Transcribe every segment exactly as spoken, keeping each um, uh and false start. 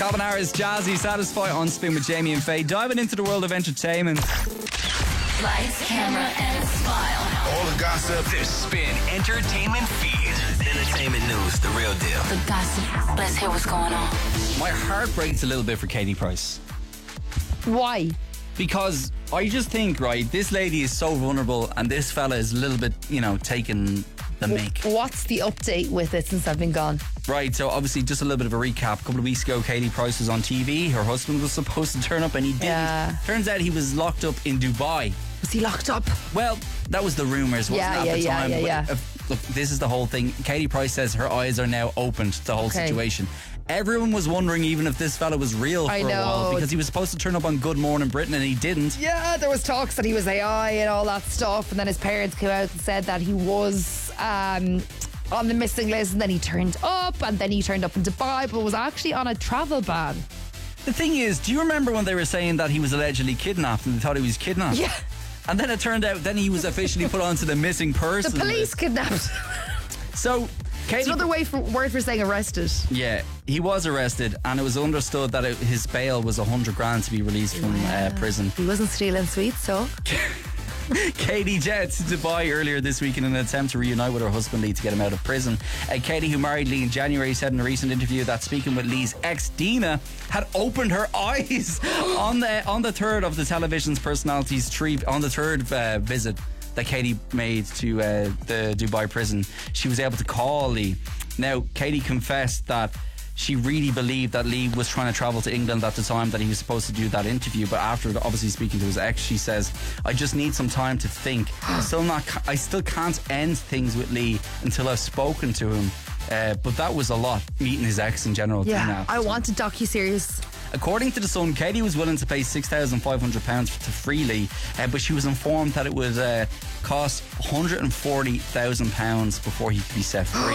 Calvin Harris, Jazzy, Satisfy on Spin with Jamie and Faye. Diving into the world of entertainment. Lights, camera, and smile. All the gossip. The Spin Entertainment Feed. Entertainment news, the real deal. The gossip. Let's hear what's going on. My heart breaks a little bit for Katie Price. Why? Because I just think, right, this lady is so vulnerable and this fella is a little bit, you know, taking the mic. What's the update with it since I've been gone? Right, so obviously just a little bit of a recap. A couple of weeks ago, Katie Price was on T V. Her husband was supposed to turn up and he didn't. Yeah. Turns out he was locked up in Dubai. Was he locked up? Well, that was the rumours, wasn't Yeah, it, at yeah, the yeah, time? yeah, But, yeah. uh, Look, this is the whole thing. Katie Price says her eyes are now open to the whole Okay. situation. Everyone was wondering even if this fella was real for I a while know. because he was supposed to turn up on Good Morning Britain and he didn't. Yeah, there was talks that he was A I and all that stuff, and then his parents came out and said that he was um, on the missing list, and then he turned up, and then he turned up in Dubai, but was actually on a travel ban. The thing is, do you remember when they were saying that he was allegedly kidnapped and they thought he was kidnapped? Yeah. And then it turned out then he was officially put onto the missing The person police list. kidnapped. So, Katie... It's another way for, word for saying arrested. Yeah, he was arrested and it was understood that it, his bail was a hundred grand to be released from uh, prison. He wasn't stealing sweets, so... Katie jets to Dubai earlier this week in an attempt to reunite with her husband Lee to get him out of prison. Uh, Katie, who married Lee in January, said in a recent interview that speaking with Lee's ex Dina had opened her eyes on the on the third of the television's personalities tree on the third uh, visit that Katie made to uh, the Dubai prison. She was able to call Lee. Now, Katie confessed that she really believed that Lee was trying to travel to England at the time that he was supposed to do that interview, but after obviously speaking to his ex, she says, I just need some time to think. I'm still not, I still can't end things with Lee until I've spoken to him. Uh, but that was a lot, meeting his ex in general. Yeah, now. I want a docu-series. According to The Sun, Katie was willing to pay six thousand five hundred pounds to free Lee, uh, but she was informed that it would uh, cost one hundred forty thousand pounds before he could be set free.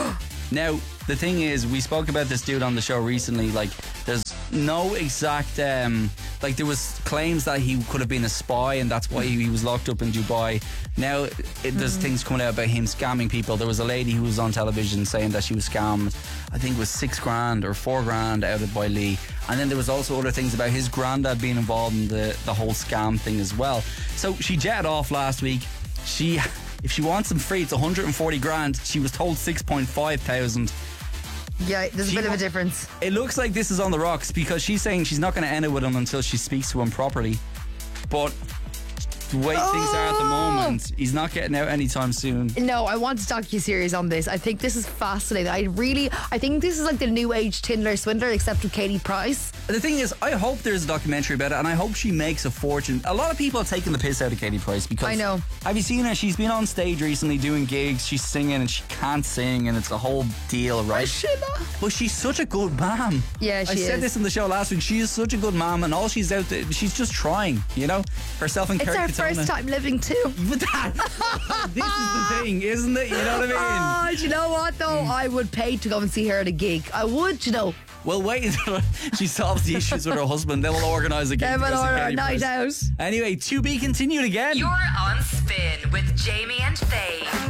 Now, the thing is, we spoke about this dude on the show recently. Like, there's no exact, um, like, there was claims that he could have been a spy and that's why he was locked up in Dubai. Now, it, there's Mm. things coming out about him scamming people. There was a lady who was on television saying that she was scammed, I think it was six grand or four grand out of by Lee. And then there was also other things about his granddad being involved in the, the whole scam thing as well. So she jetted off last week. She... If she wants them free, it's one hundred forty grand. She was told six point five thousand. Yeah, there's a She bit of wa- a difference. It looks like this is on the rocks because she's saying she's not going to end it with him until she speaks to him properly. But the way things are at the moment, he's not getting out anytime soon. No, I want a docu-series on this. I think this is fascinating. I really, I think this is like the new age Tinder Swindler, except with Katie Price. The thing is, I hope there's a documentary about it and I hope she makes a fortune. A lot of people are taking the piss out of Katie Price because... I know. Have you seen her? She's been on stage recently doing gigs. She's singing and she can't sing and it's a whole deal, right? But she's such a good mom. Yeah, she I said is. this in the show last week. She is such a good mom and all she's out there, she's just trying, you know? Herself and It's Kirk our Katona. first time living too. But that, this is the thing, isn't it? You know what I mean? Oh, do you know what though? I would pay to go and see her at a gig. I would, you know. Well, wait until she solves the issues with her husband. Then we'll organise a gig. Then to we'll go see order a Katie night Price. out. Anyway, to be continued again. You're on Spin with Jamie and Faye.